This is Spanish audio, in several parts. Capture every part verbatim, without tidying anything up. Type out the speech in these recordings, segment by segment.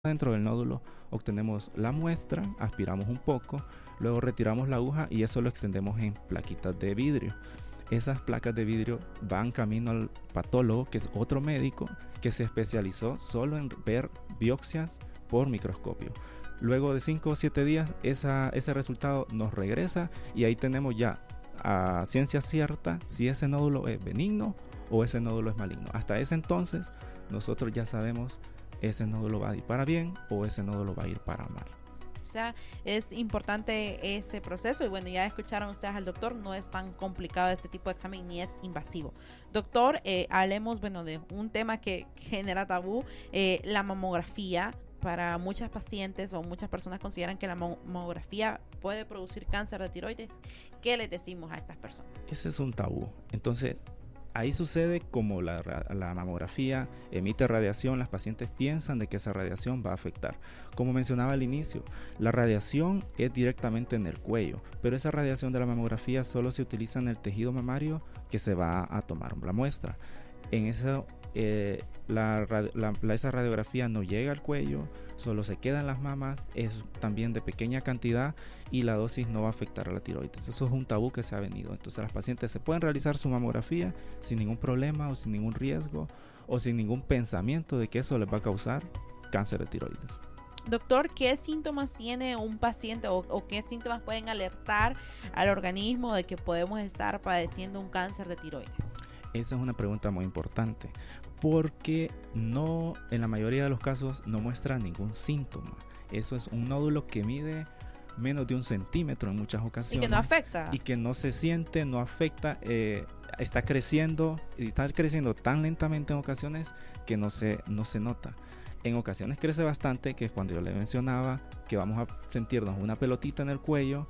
Dentro del nódulo obtenemos la muestra, aspiramos un poco, luego retiramos la aguja y eso lo extendemos en plaquitas de vidrio. Esas placas de vidrio van camino al patólogo, que es otro médico que se especializó solo en ver biopsias por microscopio. Luego de cinco o siete días esa, ese resultado nos regresa y ahí tenemos ya a ciencia cierta si ese nódulo es benigno o ese nódulo es maligno. Hasta ese entonces nosotros ya sabemos ese nódulo va a ir para bien o ese nódulo va a ir para mal. O sea, es importante este proceso y bueno, ya escucharon ustedes al doctor, no es tan complicado este tipo de examen ni es invasivo. Doctor, eh, hablemos bueno, de un tema que genera tabú, eh, la mamografía. Para muchas pacientes o muchas personas consideran que la mamografía puede producir cáncer de tiroides. ¿Qué les decimos a estas personas? Ese es un tabú. Entonces, ahí sucede como la, la mamografía emite radiación, las pacientes piensan de que esa radiación va a afectar. Como mencionaba al inicio, la radiación es directamente en el cuello, pero esa radiación de la mamografía solo se utiliza en el tejido mamario que se va a tomar la muestra. En eso, eh, la, la, la, esa radiografía no llega al cuello, solo se queda en las mamas, es también de pequeña cantidad y la dosis no va a afectar a la tiroides. Eso es un tabú que se ha venido. Entonces las pacientes se pueden realizar su mamografía sin ningún problema o sin ningún riesgo o sin ningún pensamiento de que eso les va a causar cáncer de tiroides. Doctor, ¿qué síntomas tiene un paciente o, o qué síntomas pueden alertar al organismo de que podemos estar padeciendo un cáncer de tiroides? Esa es una pregunta muy importante porque no, en la mayoría de los casos no muestra ningún síntoma. Eso es un nódulo que mide menos de un centímetro en muchas ocasiones. Y que no afecta. Y que no se siente, no afecta, eh, está creciendo, y está creciendo tan lentamente en ocasiones que no se, no se nota. En ocasiones crece bastante, que es cuando yo le mencionaba que vamos a sentirnos una pelotita en el cuello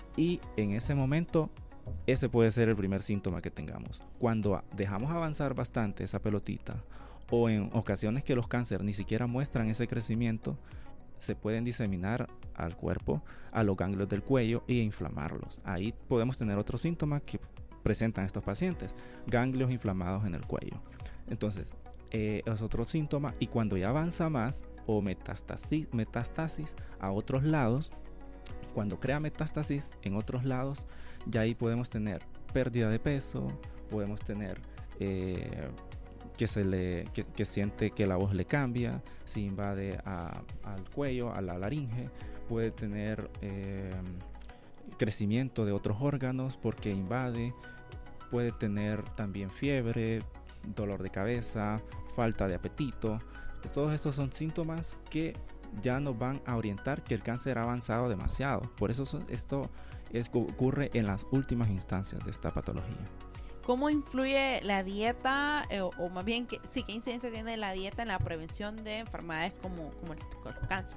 y en ese momento ese puede ser el primer síntoma que tengamos. Cuando dejamos avanzar bastante esa pelotita o en ocasiones que los cánceres ni siquiera muestran ese crecimiento, se pueden diseminar al cuerpo, a los ganglios del cuello e inflamarlos. Ahí podemos tener otros síntomas que presentan estos pacientes, ganglios inflamados en el cuello. Entonces, eh, es otro síntoma y cuando ya avanza más o metástasis, metástasis a otros lados, cuando crea metástasis en otros lados, ya ahí podemos tener pérdida de peso, podemos tener eh, que, se le, que, que siente que la voz le cambia, se invade a, al cuello, a la laringe, puede tener eh, crecimiento de otros órganos porque invade, puede tener también fiebre, dolor de cabeza, falta de apetito. Todos estos son síntomas que ya nos van a orientar que el cáncer ha avanzado demasiado. Por eso esto es, ocurre en las últimas instancias de esta patología. ¿Cómo influye la dieta, eh, o, o más bien, que, sí, qué incidencia tiene la dieta en la prevención de enfermedades como, como el, el cáncer?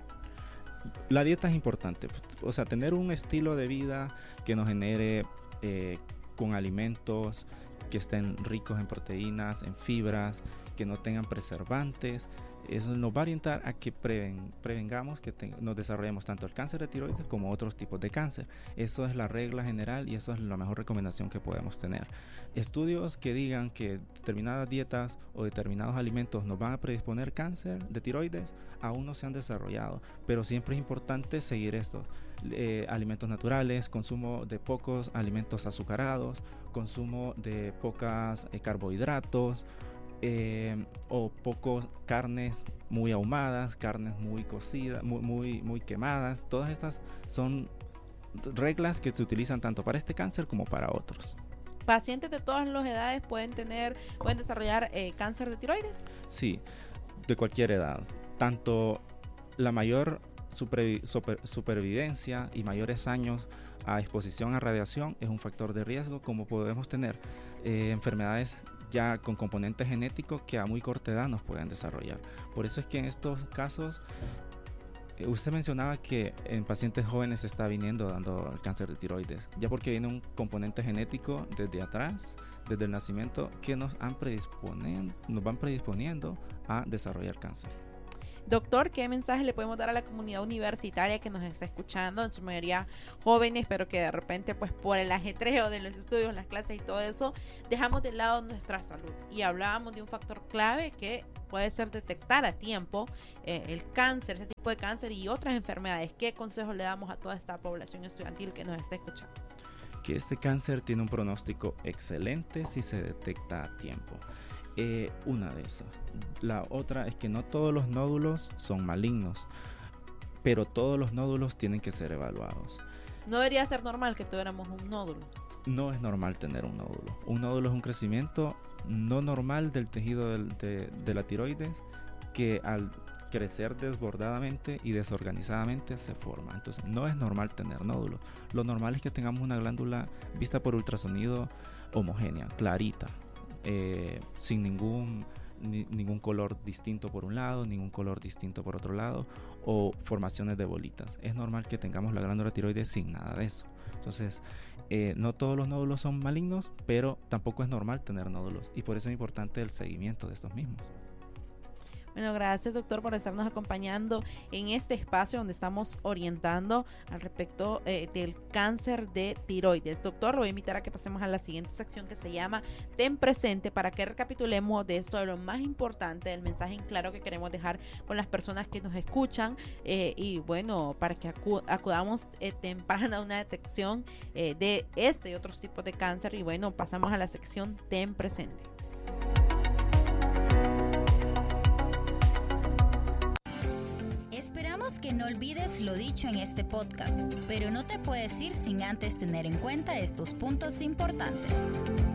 La dieta es importante, o sea, tener un estilo de vida que nos genere eh, con alimentos que estén ricos en proteínas, en fibras, que no tengan preservantes. Eso nos va a orientar a que preven, prevengamos que te, nos desarrollemos tanto el cáncer de tiroides como otros tipos de cáncer. Eso es la regla general y eso es la mejor recomendación que podemos tener. Estudios que digan que determinadas dietas o determinados alimentos nos van a predisponer cáncer de tiroides aún no se han desarrollado, pero siempre es importante seguir estos eh, alimentos naturales, consumo de pocos alimentos azucarados, consumo de pocos eh, carbohidratos, Eh, o pocos carnes muy ahumadas, carnes muy cocidas, muy, muy, muy quemadas. Todas estas son reglas que se utilizan tanto para este cáncer como para otros. ¿Pacientes de todas las edades pueden tener, pueden desarrollar eh, cáncer de tiroides? Sí, de cualquier edad. Tanto la mayor super, super, supervivencia y mayores años a exposición a radiación es un factor de riesgo, como podemos tener eh, enfermedades ya con componentes genéticos que a muy corta edad nos pueden desarrollar. Por eso es que en estos casos, eh, usted mencionaba que en pacientes jóvenes se está viniendo dando el cáncer de tiroides, ya porque viene un componente genético desde atrás, desde el nacimiento, que nos, han predisponiendo, nos van predisponiendo a desarrollar cáncer. Doctor, ¿qué mensaje le podemos dar a la comunidad universitaria que nos está escuchando, en su mayoría jóvenes, pero que de repente pues por el ajetreo de los estudios, las clases y todo eso, dejamos de lado nuestra salud? Y hablábamos de un factor clave que puede ser detectar a tiempo eh, el cáncer, ese tipo de cáncer y otras enfermedades. ¿Qué consejo le damos a toda esta población estudiantil que nos está escuchando? Que este cáncer tiene un pronóstico excelente si se detecta a tiempo. Eh, una de esas. La otra es que no todos los nódulos son malignos, pero todos los nódulos tienen que ser evaluados. No debería ser normal que tuviéramos un nódulo. No es normal tener un nódulo. Un nódulo es un crecimiento no normal del tejido del, de, de la tiroides que al crecer desbordadamente y desorganizadamente se forma. Entonces no es normal tener nódulos. Lo normal es que tengamos una glándula vista por ultrasonido homogénea, clarita, eh, sin ningún, ni, ningún color distinto por un lado, ningún color distinto por otro lado, o formaciones de bolitas. Es normal que tengamos la glándula tiroides sin nada de eso. Entonces, eh, no todos los nódulos son malignos, pero tampoco es normal tener nódulos, y por eso es importante el seguimiento de estos mismos. Bueno, gracias doctor por estarnos acompañando en este espacio donde estamos orientando al respecto eh, del cáncer de tiroides. Doctor, lo voy a invitar a que pasemos a la siguiente sección que se llama Ten Presente, para que recapitulemos de esto, de lo más importante, del mensaje en claro que queremos dejar con las personas que nos escuchan eh, y bueno, para que acu- acudamos eh, temprano a una detección eh, de este y otros tipos de cáncer. Y bueno, pasamos a la sección Ten Presente. Esperamos que no olvides lo dicho en este podcast, pero no te puedes ir sin antes tener en cuenta estos puntos importantes.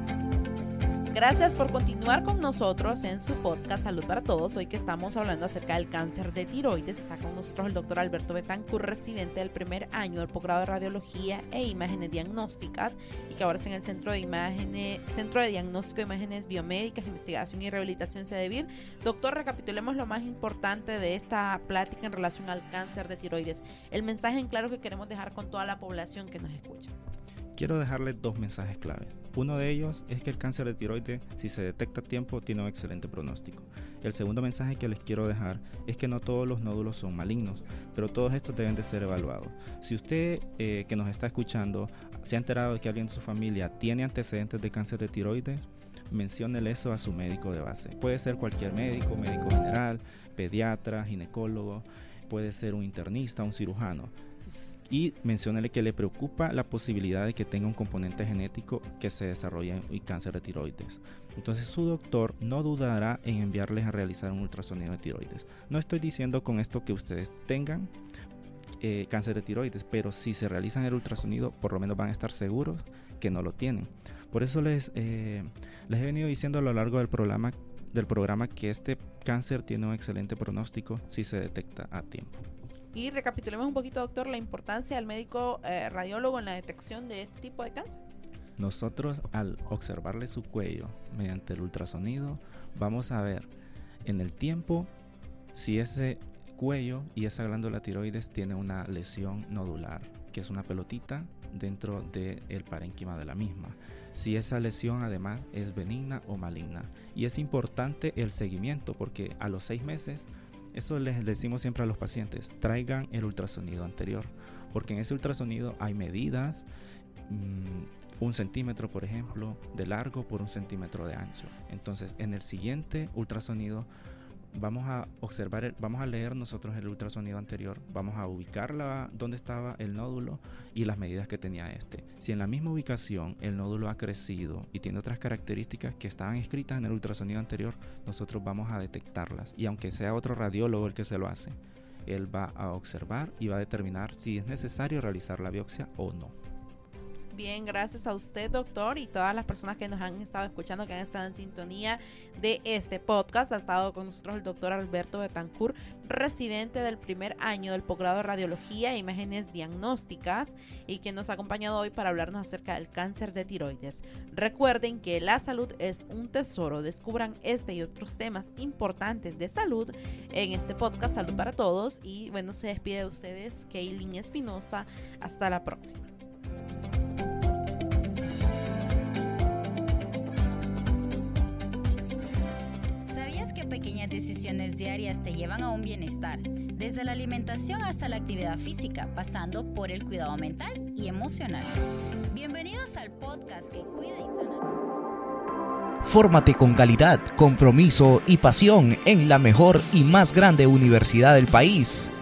Gracias por continuar con nosotros en su podcast Salud para Todos. Hoy que estamos hablando acerca del cáncer de tiroides, está con nosotros el doctor Alberto Betancourt, residente del primer año del posgrado de Radiología e Imágenes Diagnósticas y que ahora está en el Centro de Imágenes, Centro de Diagnóstico de Imágenes Biomédicas, Investigación y Rehabilitación CEDEVIR. Doctor, recapitulemos lo más importante de esta plática en relación al cáncer de tiroides. El mensaje en claro que queremos dejar con toda la población que nos escucha. Quiero dejarles dos mensajes clave. Uno de ellos es que el cáncer de tiroides, si se detecta a tiempo, tiene un excelente pronóstico. El segundo mensaje que les quiero dejar es que no todos los nódulos son malignos, pero todos estos deben de ser evaluados. Si usted eh, que nos está escuchando se ha enterado de que alguien de su familia tiene antecedentes de cáncer de tiroides, menciónele eso a su médico de base. Puede ser cualquier médico, médico general, pediatra, ginecólogo, puede ser un internista, un cirujano. Y menciónele que le preocupa la posibilidad de que tenga un componente genético que se desarrolle en cáncer de tiroides. Entonces su doctor no dudará en enviarles a realizar un ultrasonido de tiroides. No estoy diciendo con esto que ustedes tengan eh, cáncer de tiroides, pero si se realizan el ultrasonido, por lo menos van a estar seguros que no lo tienen. Por eso les, eh, les he venido diciendo a lo largo del programa, del programa que este cáncer tiene un excelente pronóstico si se detecta a tiempo. Y recapitulemos un poquito, doctor, la importancia del médico eh, radiólogo en la detección de este tipo de cáncer. Nosotros, al observarle su cuello mediante el ultrasonido, vamos a ver en el tiempo si ese cuello y esa glándula tiroides tiene una lesión nodular, que es una pelotita dentro del parénquima de la misma. Si esa lesión además es benigna o maligna. Y es importante el seguimiento, porque a los seis meses, eso les decimos siempre a los pacientes, traigan el ultrasonido anterior, porque en ese ultrasonido hay medidas, mmm, un centímetro por ejemplo de largo por un centímetro de ancho. Entonces en el siguiente ultrasonido vamos a observar, el, vamos a leer nosotros el ultrasonido anterior, vamos a ubicar la, dónde estaba el nódulo y las medidas que tenía este. Si en la misma ubicación el nódulo ha crecido y tiene otras características que estaban escritas en el ultrasonido anterior, nosotros vamos a detectarlas, y aunque sea otro radiólogo el que se lo hace, él va a observar y va a determinar si es necesario realizar la biopsia o no. Bien, gracias a usted, doctor, y todas las personas que nos han estado escuchando, que han estado en sintonía de este podcast. Ha estado con nosotros el doctor Alberto Betancourt, residente del primer año del posgrado de Radiología e Imágenes Diagnósticas, y que nos ha acompañado hoy para hablarnos acerca del cáncer de tiroides. Recuerden que la salud es un tesoro. Descubran este y otros temas importantes de salud en este podcast Salud para Todos. Y bueno, se despide de ustedes Kaylin Espinosa. Hasta la próxima. pequeñas decisiones diarias te llevan a un bienestar, desde la alimentación hasta la actividad física, pasando por el cuidado mental y emocional. Bienvenidos al podcast que cuida y sana tu salud. Fórmate con calidad, compromiso y pasión en la mejor y más grande universidad del país.